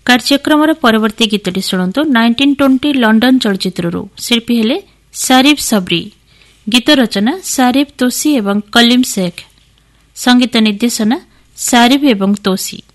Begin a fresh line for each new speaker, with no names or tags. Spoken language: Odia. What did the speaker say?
କାର୍ଯ୍ୟକ୍ରମର ପରବର୍ତ୍ତୀ ଗୀତଟି ଶୁଣନ୍ତୁ 1920 ଲଣ୍ଡନ ଚଳଚ୍ଚିତ୍ରରୁ। ଶିଳ୍ପୀ ହେଲେ ସାରିଫ୍ ସବ୍ରି। ଗୀତ ରଚନା ସାରିଫ୍ ତୋଷୀ ଏବଂ କଲିମ୍ ଶେଖ୍। ସଙ୍ଗୀତ ନିର୍ଦ୍ଦେଶନା ସାରିଫ୍ ଏବଂ ତୋଷୀ।